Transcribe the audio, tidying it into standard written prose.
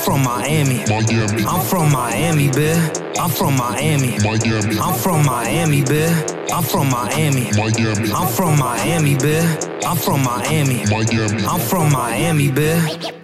from Miami. I'm from Miami, bitch. I'm from Miami. I'm from Miami, bitch. I'm from Miami. I'm from Miami, bitch. I'm from Miami. I'm from Miami, bitch.